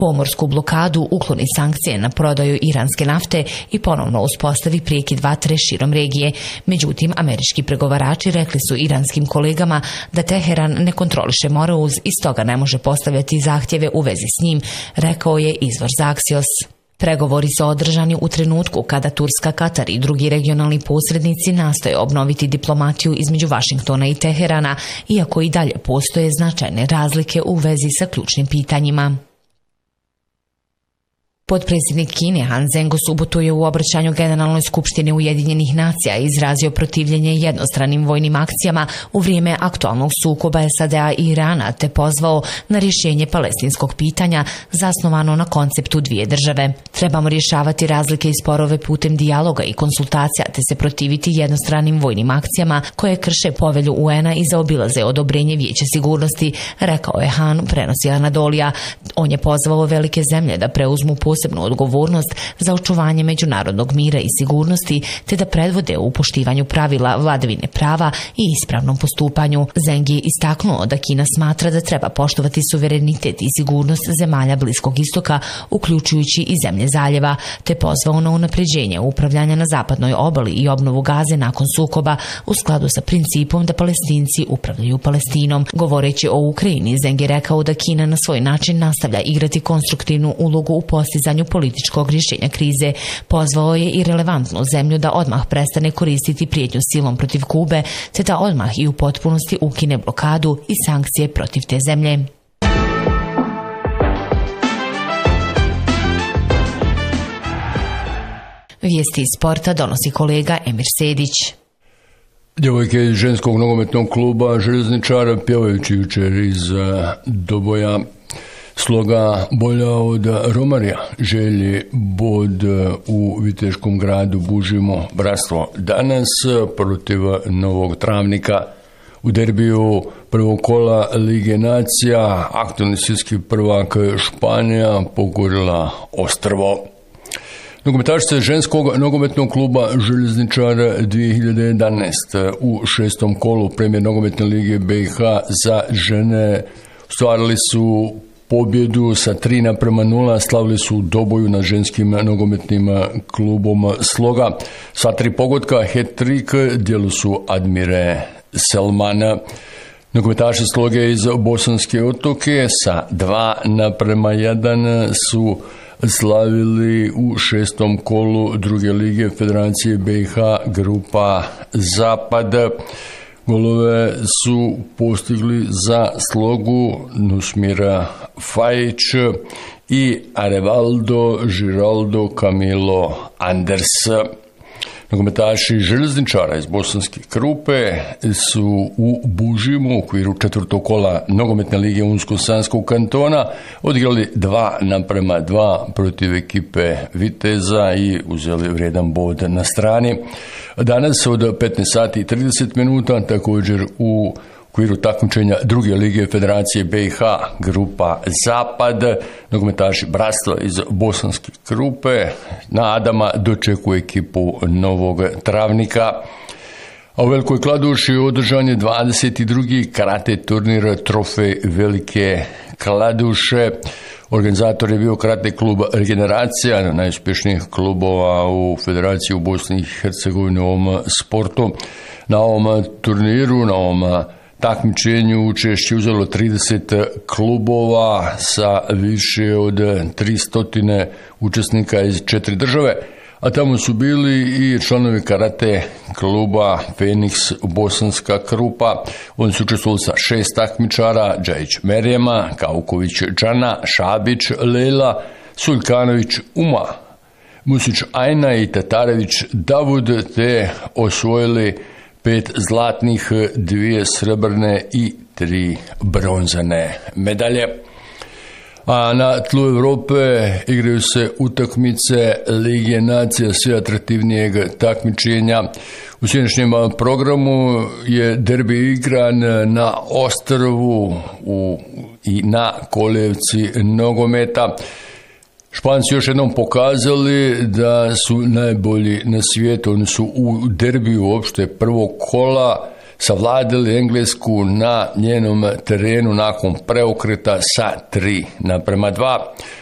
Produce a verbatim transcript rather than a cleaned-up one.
pomorsku blokadu, ukloni sankcije na prodaju iranske nafte i ponovno uspostavi prekid vatre širom regije. Međutim, američki pregovarači rekli su iranskim kolegama da Teheran ne kontroliše Moreuz i stoga ne može postavljati zahtjeve u vezi s njim, rekao je izvor za Axios. Pregovori su održani u trenutku kada Turska, Katar i drugi regionalni posrednici nastoje obnoviti diplomatiju između Vašingtona i Teherana, iako i dalje postoje značajne razlike u vezi sa ključnim pitanjima. Potpredsjednik Kine Han Zheng u subotu je u obraćanju Generalnoj skupštini Ujedinjenih nacija izrazio protivljenje jednostranim vojnim akcijama u vrijeme aktualnog sukoba S A D-a i Irana te pozvao na rješenje palestinskog pitanja zasnovano na konceptu dvije države. Trebamo rješavati razlike i sporove putem dijaloga i konsultacija te se protiviti jednostranim vojnim akcijama koje krše povelju U N-a i zaobilaze odobrenje Vijeća sigurnosti, rekao je Han, prenosi Anadolija. On je pozvao velike zemlje da preuzmu posebnu odgovornost za očuvanje međunarodnog mira i sigurnosti te da predvode u poštivanju pravila vladavine prava i ispravnom postupanju. Zheng je istaknuo da Kina smatra da treba poštovati suverenitet i sigurnost zemalja Bliskog istoka, uključujući i zemlje zaljeva, te pozvao na unapređenje upravljanja na zapadnoj obali i obnovu Gaze nakon sukoba u skladu sa principom da Palestinci upravljaju Palestinom. Govoreći o Ukrajini, Zheng je rekao da Kina na svoj način nastavlja igrati konstruktivnu ulogu u postizanju političkog rješenja krize. Pozvao je i relevantnu zemlju da odmah prestane koristiti prijetnju silom protiv Kube, te da odmah i u potpunosti ukine blokadu i sankcije protiv te zemlje. Vijesti iz sporta donosi kolega Emir Sedić. Djevojke iz ženskog nogometnog kluba Željezničara pjevajući jučer iz Doboja sloga bolja od Romarija, želji bod u viteškom gradu Bužimo bratstvo danas protiv Novog Travnika u derbiju prvog kola Lige nacija. Aktualni svjetski prvak Španija pokorila Ostrvo. Nogometašice ženskog nogometnog kluba Željezničar dvije hiljade jedanaeste u šestom kolu Premijer nogometne lige B i H za žene ostvarili su pobjedu sa tri naprema nula, slavili su u Doboju nad ženskim nogometnim klubom Sloga. Sa tri pogotka hat-trick djelu su Admire Selmana. Nogometaši Sloge iz Bosanske Otoke sa dva naprema jedan su slavili u šestom kolu druge lige Federacije B i H grupa Zapad. Golove su postigli za Slogu Nusmira Fajić i Arevaldo Giraldo Camilo Anders. Nogometaši Željezničara iz Bosanske Krupe su u Bužimu u okviru četvrtog kola nogometne lige Unsko-Sanskog kantona odigrali dva naprema dva protiv ekipe Viteza i uzeli vrijedan bod na strani. Danas od petnaest sati i trideset minuta također u okviru takmičenja druge lige Federacije B i H grupa Zapad nogometaši bratstva iz Bosanske Krupe na Adama dočekuje ekipu Novog Travnika. A u Velikoj Kladuši održan je dvadeset drugi karate turnir Trofej Velike Kladuše. Organizator je bio karate klub Regeneracija, jedan od najuspješnijih klubova u Federaciji u Bosni i Hercegovini u ovom sportu. Na ovom turniru, na ovom takmičenju učešće uzelo trideset klubova sa više od tristo učesnika iz četiri države, a tamo su bili i članovi karate kluba Feniks Bosanska Krupa. Oni su učestvovali sa šest takmičara: Džajić Merijema, Kauković Džana, Šabić Lela, Suljkanović Uma, Musić Ajna i Tatarević Davud, te osvojili pet zlatnih, dvije srebrne i tri bronzane medalje. A na tlu Europe igraju se utakmice Lige nacija sve atraktivnijeg takmičenja. U sinoćnjem programu je derbi igran na Ostrvu u, i na kolevci nogometa. Španci još jednom pokazali da su najbolji na svijetu. Oni su u derbiju uopšte prvog kola savladali Englesku na njenom terenu nakon preokreta sa tri naprema dva.